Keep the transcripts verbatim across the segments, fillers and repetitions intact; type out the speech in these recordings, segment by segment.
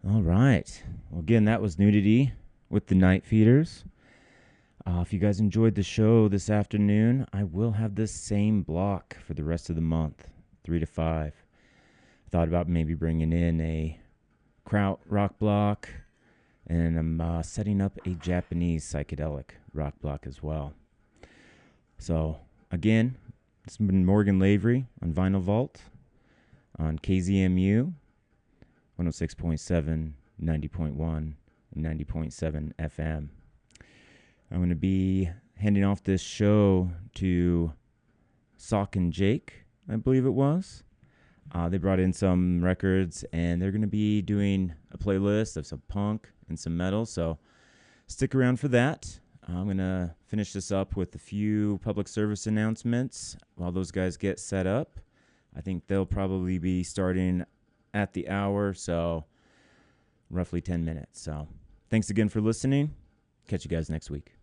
All right. Well, again, that was Nudity with the Night Feeders. Uh, if you guys enjoyed the show this afternoon, I will have this same block for the rest of the month, three to five. Thought about maybe bringing in a kraut rock block, and I'm uh, setting up a Japanese psychedelic rock block as well. So, again, this has been Morgan Lavery on Vinyl Vault on K Z M U, one oh six point seven, ninety point one, and ninety point seven F M. I'm going to be handing off this show to Sock and Jake, I believe it was. Uh, they brought in some records, and they're going to be doing a playlist of some punk and some metal, so stick around for that. I'm going to finish this up with a few public service announcements while those guys get set up. I think they'll probably be starting at the hour, so roughly ten minutes. So thanks again for listening. Catch you guys next week.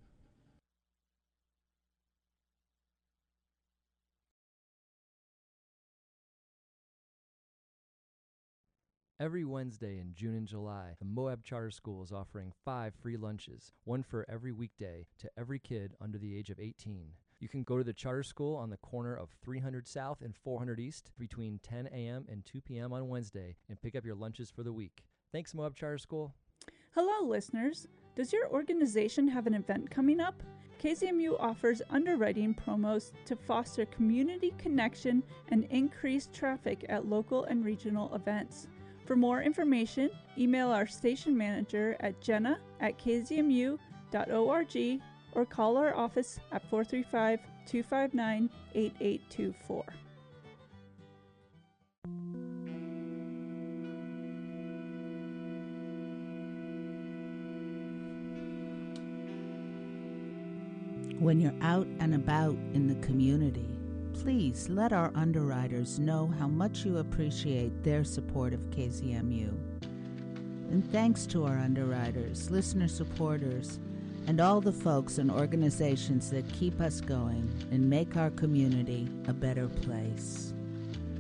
Every Wednesday in June and July, the Moab Charter School is offering five free lunches, one for every weekday, to every kid under the age of eighteen. You can go to the charter school on the corner of three hundred South and four hundred East between ten a.m. and two p.m. on Wednesday and pick up your lunches for the week. Thanks, Moab Charter School. Hello, listeners. Does your organization have an event coming up? K Z M U offers underwriting promos to foster community connection and increase traffic at local and regional events. For more information, email our station manager at jenna at k z m u dot org or call our office at four three five, two five nine, eight eight two four. When you're out and about in the community, please let our underwriters know how much you appreciate their support of K Z M U. And thanks to our underwriters, listener supporters, and all the folks and organizations that keep us going and make our community a better place.